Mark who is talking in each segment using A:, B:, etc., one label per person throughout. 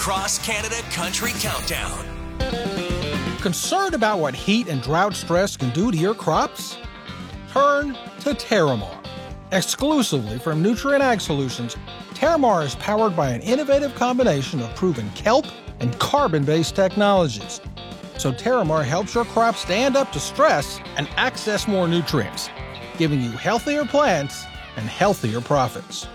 A: Cross Canada Country Countdown.
B: Concerned about what heat and drought stress can do to your crops? Turn to Terramar. Exclusively from Nutrien Ag Solutions, Terramar is powered by an innovative combination of proven kelp and carbon-based technologies. So Terramar helps your crops stand up to stress and access more nutrients, giving you healthier plants and healthier profits.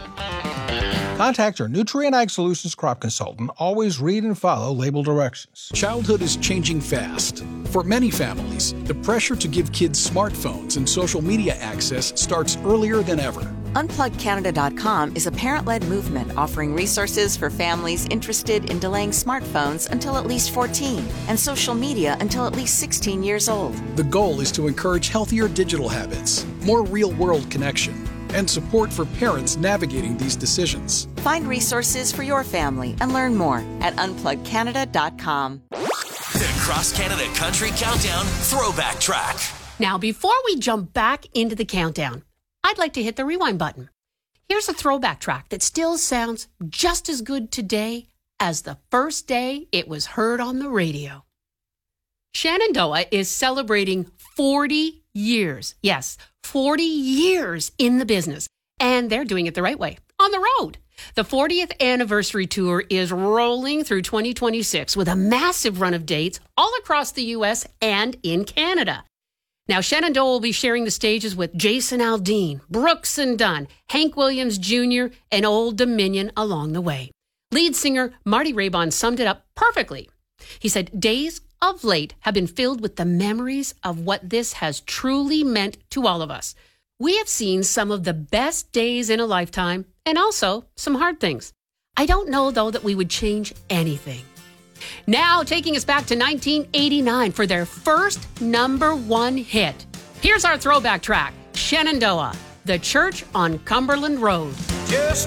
B: Contact your Nutrien Ag Solutions crop consultant. Always read and follow label directions.
C: Childhood is changing fast. For many families, the pressure to give kids smartphones and social media access starts earlier than ever.
D: UnplugCanada.com is a parent-led movement offering resources for families interested in delaying smartphones until at least 14 and social media until at least 16 years old.
C: The goal is to encourage healthier digital habits, more real-world connection, and support for parents navigating these decisions.
D: Find resources for your family and learn more at UnplugCanada.com.
A: The Cross Canada Country Countdown Throwback Track.
E: Now, before we jump back into the countdown, I'd like to hit the rewind button. Here's a throwback track that still sounds just as good today as the first day it was heard on the radio. Shenandoah is celebrating 40 years. Yes, 40 years in the business. And they're doing it the right way, on the road. The 40th anniversary tour is rolling through 2026 with a massive run of dates all across the U.S. and in Canada. Now, Shenandoah will be sharing the stages with Jason Aldean, Brooks and Dunn, Hank Williams Jr., and Old Dominion along the way. Lead singer Marty Raybon summed it up perfectly. He said, "Days of late have been filled with the memories of what this has truly meant to all of us. We have seen some of the best days in a lifetime and also some hard things. I don't know, though, that we would change anything." Now, taking us back to 1989 for their first #1 hit. Here's our throwback track, Shenandoah, The Church on Cumberland Road.
F: Just